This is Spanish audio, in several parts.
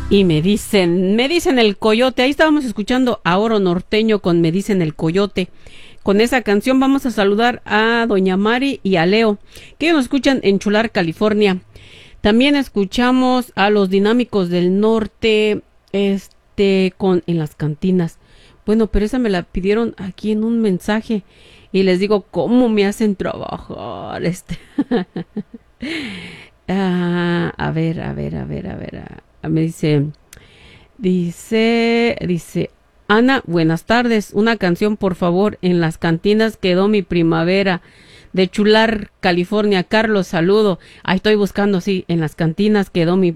Y me dicen el coyote. Ahí estábamos escuchando a Oro Norteño con Me dicen el coyote. Con esa canción vamos a saludar a Doña Mari y a Leo, que nos escuchan en Chular, California. También escuchamos a los Dinámicos del Norte, en las cantinas. Bueno, pero esa me la pidieron aquí en un mensaje y les digo, ¿cómo me hacen trabajar? A ver. Me dice, Ana, buenas tardes. Una canción, por favor. En las cantinas quedó mi primavera. De Chular, California. Carlos, saludo. Ahí estoy buscando, sí. En las cantinas quedó mi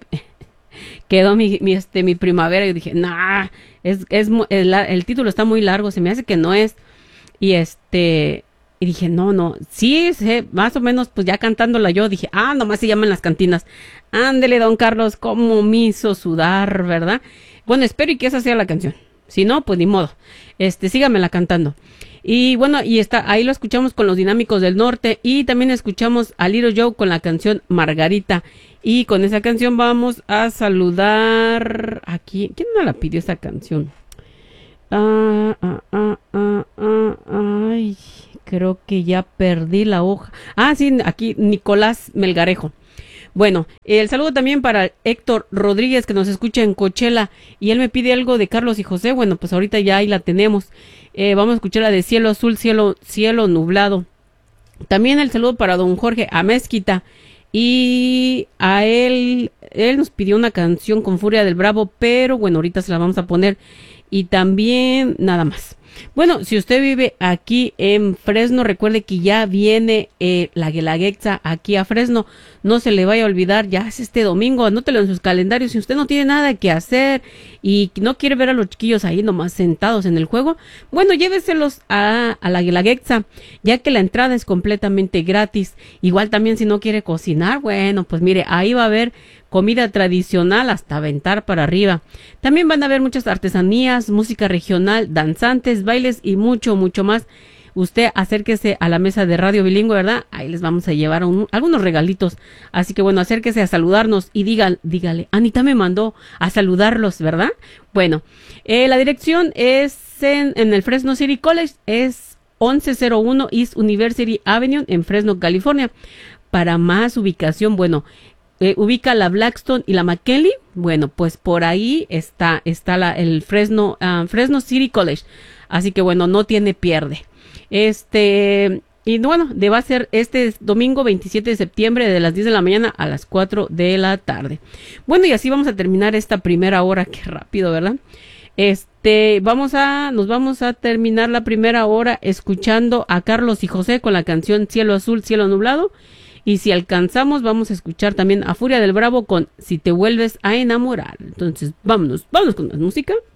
primavera. Y dije, nah, el título está muy largo. Se me hace que no es. Y dije, no, sí, más o menos, pues ya cantándola yo, dije, nomás se llaman las cantinas. Ándele, don Carlos, cómo me hizo sudar, ¿verdad? Bueno, espero y que esa sea la canción. Si no, pues ni modo. Sígamela cantando. Y bueno, ahí lo escuchamos con los Dinámicos del Norte y también escuchamos a Little Joe con la canción Margarita. Y con esa canción vamos a saludar aquí. ¿Quién me la pidió esa canción? Ay, creo que ya perdí la hoja. Sí, aquí Nicolás Melgarejo. Bueno, el saludo también para Héctor Rodríguez, que nos escucha en Coachella, y él me pide algo de Carlos y José. Bueno, pues ahorita ya ahí la tenemos. Vamos a escuchar la de Cielo Azul, Cielo Nublado. También el saludo para don Jorge Amezquita, y a él nos pidió una canción con Furia del Bravo, pero bueno, ahorita se la vamos a poner. Y también nada más. Bueno, si usted vive aquí en Fresno, recuerde que ya viene la Guelaguetza aquí a Fresno. No se le vaya a olvidar, ya es este domingo, anótelo en sus calendarios. Si usted no tiene nada que hacer y no quiere ver a los chiquillos ahí nomás sentados en el juego, bueno, lléveselos a la Guelaguetza, ya que la entrada es completamente gratis. Igual también si no quiere cocinar, bueno, pues mire, ahí va a haber comida tradicional hasta aventar para arriba. También van a haber muchas artesanías, música regional, danzantes, bailes y mucho más. Usted acérquese a la mesa de Radio Bilingüe, ¿verdad? Ahí les vamos a llevar algunos regalitos. Así que bueno, acérquese a saludarnos y dígale, Anita me mandó a saludarlos, ¿verdad? Bueno, la dirección es en el Fresno City College, es 1101 East University Avenue en Fresno, California. Para más ubicación, bueno, ubica la Blackstone y la McKinley. Bueno, pues por ahí está el Fresno City College. Así que bueno, no tiene pierde. Y bueno, va a ser este domingo 27 de septiembre de las 10 de la mañana a las 4 de la tarde. Bueno, y así vamos a terminar esta primera hora. Qué rápido, ¿verdad? Nos vamos a terminar la primera hora escuchando a Carlos y José con la canción Cielo Azul, Cielo Nublado. Y si alcanzamos, vamos a escuchar también a Furia del Bravo con Si te vuelves a enamorar. Entonces, vámonos con la música.